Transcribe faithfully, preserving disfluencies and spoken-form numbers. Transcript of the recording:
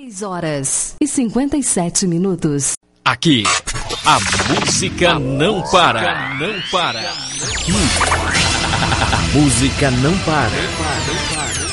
seis horas e cinquenta e sete minutos. Aqui, a música não para. Não para. Aqui, a música não para.